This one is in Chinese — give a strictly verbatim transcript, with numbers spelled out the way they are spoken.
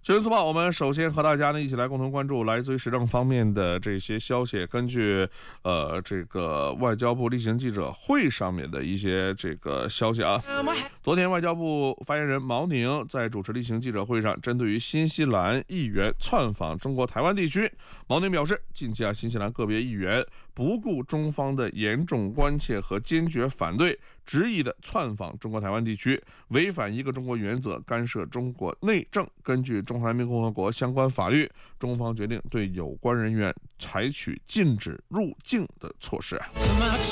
新闻速报，我们首先和大家呢一起来共同关注来自于时政方面的这些消息。根据呃这个外交部例行记者会上面的一些这个消息啊，昨天外交部发言人毛宁在主持例行记者会上，针对于新西兰议员窜访中国台湾地区，毛宁表示，近期啊新西兰个别议员不顾中方的严重关切和坚决反对，执意的窜访中国台湾地区，违反一个中国原则，干涉中国内政。根据中华人民共和国相关法律，中方决定对有关人员采取禁止入境的措施。